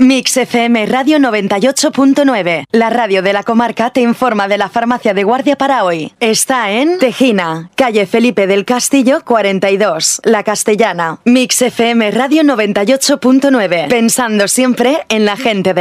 Mix FM Radio 98.9. La radio de la comarca te informa de la farmacia de guardia para hoy. Está en Tejina, calle Felipe del Castillo 42, La Castellana. Mix FM Radio 98.9. Pensando siempre en la gente de